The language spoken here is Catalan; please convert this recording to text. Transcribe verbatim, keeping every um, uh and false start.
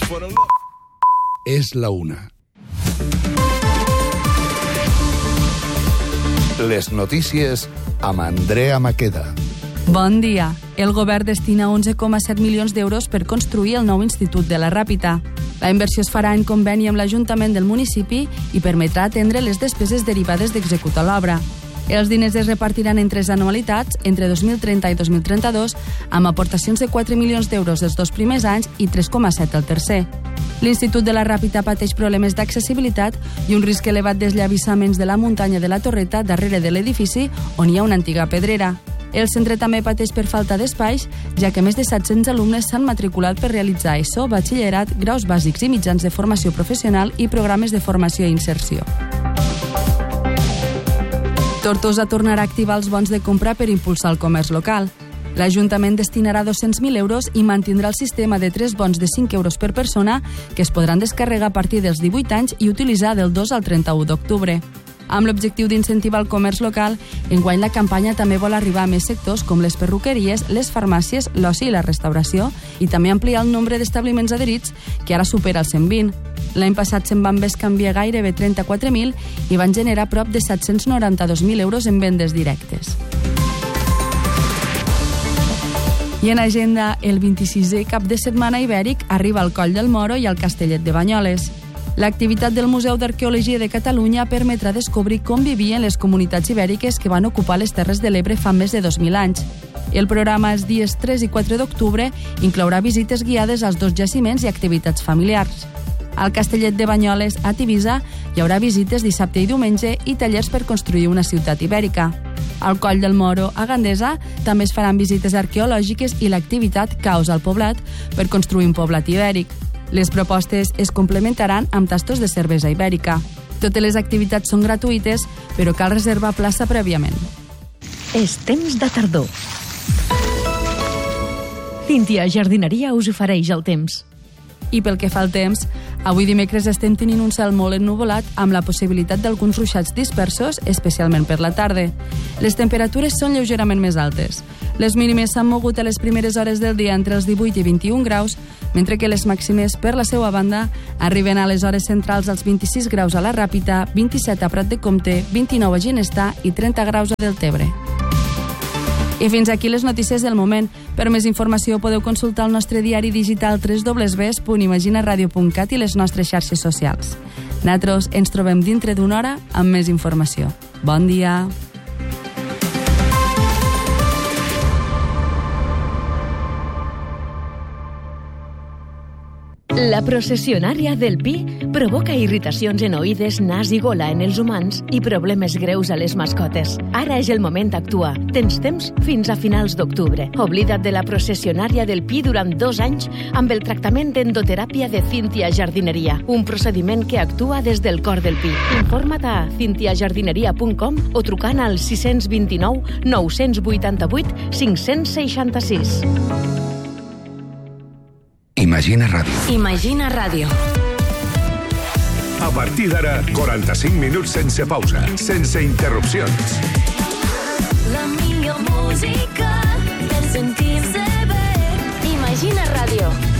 És la una. Les notícies amb Andrea Maqueda. Bon dia. El govern destina onze coma set milions d'euros per construir el nou Institut de la Ràpita. La inversió es farà en conveni amb l'Ajuntament del municipi i permetrà atendre les despeses derivades d'executar l'obra. Els diners es repartiran en tres anualitats, entre dos mil trenta i dos mil trenta-dos, amb aportacions de quatre milions d'euros els dos primers anys i tres coma set el tercer. L'Institut de la Ràpita pateix problemes d'accessibilitat i un risc elevat d'esllavassaments de la muntanya de la Torreta darrere de l'edifici, on hi ha una antiga pedrera. El centre també pateix per falta d'espais, ja que més de set-cents alumnes s'han matriculat per realitzar ESO, batxillerat, graus bàsics i mitjans de formació professional i programes de formació i inserció. Tortosa tornarà a activar els bons de compra per impulsar el comerç local. L'Ajuntament destinarà dos-cents mil euros i mantindrà el sistema de tres bons de cinc euros per persona que es podran descarregar a partir dels divuit anys i utilitzar del dos al trenta-u d'octubre. Amb l'objectiu d'incentivar el comerç local, enguany la campanya també vol arribar a més sectors com les perruqueries, les farmàcies, l'oci i la restauració, i també ampliar el nombre d'establiments adherits, que ara supera els cent vint. L'any passat se'n van bescanviar gairebé trenta-quatre mil i van generar prop de set-cents noranta-dos mil euros en vendes directes. I en agenda, el vint-i-sisè cap de setmana ibèric arriba al Coll del Moro i al Castellet de Banyoles. L'activitat del Museu d'Arqueologia de Catalunya permetrà descobrir com vivien les comunitats ibèriques que van ocupar les Terres de l'Ebre fa més de dos mil anys. El programa els dies tres i quatre d'octubre inclourà visites guiades als dos jaciments i activitats familiars. Al Castellet de Banyoles, a Tivisa, hi haurà visites dissabte i diumenge i tallers per construir una ciutat ibèrica. Al Coll del Moro, a Gandesa, també es faran visites arqueològiques i l'activitat Caos al Poblat per construir un poblat ibèric. Les propostes es complementaran amb tastos de cervesa ibèrica. Totes les activitats són gratuïtes, però cal reservar plaça prèviament. És temps de tardor. Cíntia Jardineria us ofereix el temps. I pel que fa al temps, avui dimecres estem tenint un cel molt ennuvolat amb la possibilitat d'alguns ruixats dispersos, especialment per la tarda. Les temperatures són lleugerament més altes. Les mínimes s'han mogut a les primeres hores del dia entre els divuit i vint-i-un graus, mentre que les màximes, per la seva banda, arriben a les hores centrals als vint-i-sis graus a la Ràpita, vint-i-set a Prat de Comte, vint-i-nou a Ginestar i trenta graus a Deltebre. I fins aquí les notícies del moment. Per més informació podeu consultar el nostre diari digital w w w punt imaginaradio punt cat i les nostres xarxes socials. Nosaltres ens trobem dintre d'una hora amb més informació. Bon dia! La processionària del pi provoca irritacions en oïdes, nas i gola en els humans i problemes greus a les mascotes. Ara és el moment d'actuar. Tens temps fins a finals d'octubre. Oblida't de la processionària del pi durant dos anys amb el tractament d'endoteràpia de Cíntia Jardineria, un procediment que actua des del cor del pi. Informa't a cíntia jardineria punt com o trucant al sis dos nou, nou vuit vuit, cinc sis sis. Imagina Ràdio. Imagina Ràdio. A partir d'ara, quaranta-cinc minuts sense pausa, sense interrupcions. La millor música per sentir-se bé. Imagina Ràdio.